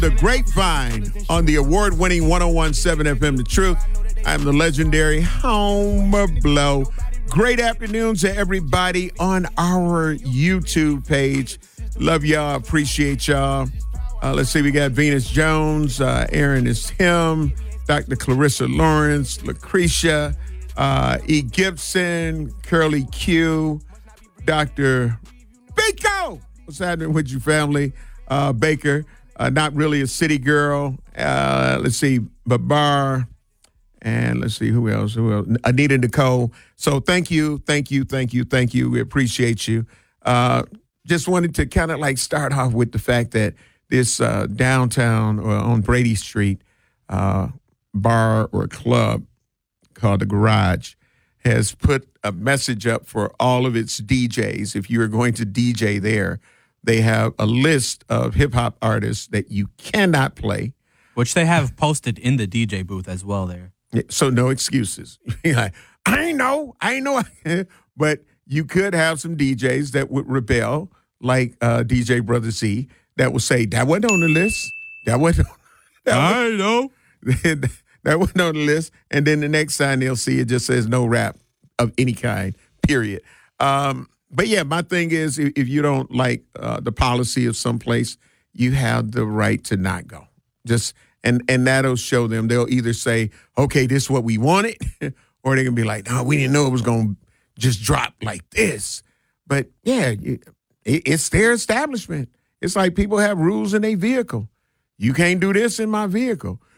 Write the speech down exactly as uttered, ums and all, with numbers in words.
The Grapevine on the award-winning one oh one point seven F M The Truth. I'm the legendary Homer Blow. Great afternoon to everybody on our YouTube page. Love y'all. Appreciate y'all. Uh, let's see. We got Venus Jones. Uh, Aaron is him. Doctor Clarissa Lawrence. Lucretia. Uh, E. Gibson. Curly Q. Doctor Biko. What's happening with you, family? Uh, Baker. Uh, not really a city girl. Uh, let's see, Babar, and let's see who else. Who else? Anita Nicole. So thank you, thank you, thank you, thank you. We appreciate you. Uh, just wanted to kind of like start off with the fact that this uh, downtown or on Brady Street uh, bar or club called The Garage has put a message up for all of its D Js. If you are going to D J there, they have a list of hip-hop artists that you cannot play. Which they have posted in the D J booth as well there. So no excuses. Like, I ain't know. I ain't know. But you could have some D Js that would rebel, like uh, D J Brother Z, that would say, that wasn't on the list. That wasn't on that I know. That wasn't on the list. And then the next time they'll see it just says no rap of any kind, period. Um But, yeah, my thing is if, if you don't like uh, the policy of some place, you have the right to not go. Just and, and that'll show them. They'll either say, okay, this is what we wanted, or they can be like, no, we didn't know it was going to just drop like this. But, yeah, it, it's their establishment. It's like people have rules in their vehicle. You can't do this in my vehicle.